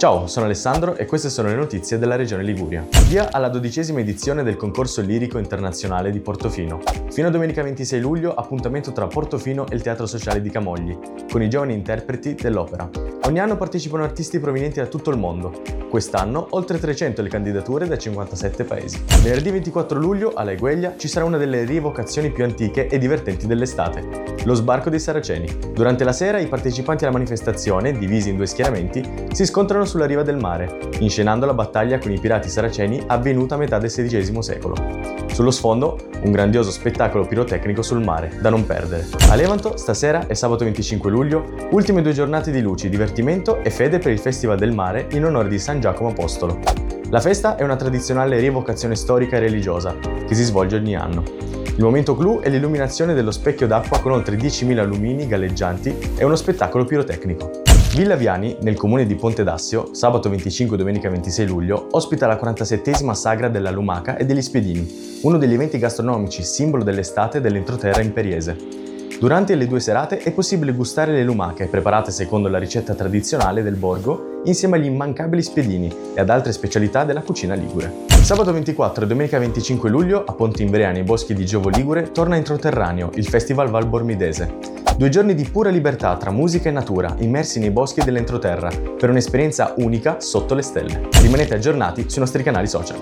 Ciao, sono Alessandro e queste sono le notizie della Regione Liguria. Via alla 12ª edizione del concorso lirico internazionale di Portofino. Fino a domenica 26 luglio appuntamento tra Portofino e il Teatro Sociale di Camogli, con i giovani interpreti dell'opera. Ogni anno partecipano artisti provenienti da tutto il mondo. Quest'anno oltre 300 le candidature da 57 paesi. Venerdì 24 luglio alla Egueglia ci sarà una delle rievocazioni più antiche e divertenti dell'estate, lo sbarco dei Saraceni. Durante la sera i partecipanti alla manifestazione, divisi in due schieramenti, si scontrano sulla riva del mare, inscenando la battaglia con i pirati saraceni avvenuta a metà del XVI secolo. Sullo sfondo, un grandioso spettacolo pirotecnico sul mare, da non perdere. A Levanto, stasera e sabato 25 luglio, ultime 2 giornate di luci, divertimento e fede per il Festival del Mare in onore di San Giacomo Apostolo. La festa è una tradizionale rievocazione storica e religiosa, che si svolge ogni anno. Il momento clou è l'illuminazione dello specchio d'acqua con oltre 10.000 lumini galleggianti e uno spettacolo pirotecnico. Villa Viani, nel comune di Ponte d'Assio, sabato 25 e domenica 26 luglio, ospita la 47esima sagra della lumaca e degli spiedini, uno degli eventi gastronomici simbolo dell'estate dell'entroterra imperiese. Durante le 2 serate è possibile gustare le lumache, preparate secondo la ricetta tradizionale del borgo, insieme agli immancabili spiedini e ad altre specialità della cucina ligure. Sabato 24 e domenica 25 luglio, a Ponte Imbriani e Boschi di Giovo Ligure, torna Introterraneo, il Festival Val Bormidese. 2 giorni di pura libertà tra musica e natura, immersi nei boschi dell'entroterra, per un'esperienza unica sotto le stelle. Rimanete aggiornati sui nostri canali social.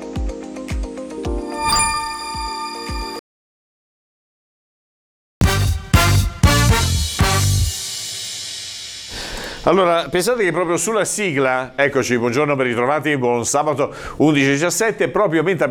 Allora, pensate che proprio sulla sigla, eccoci, buongiorno, ben ritrovati, buon sabato 11:17, proprio mentre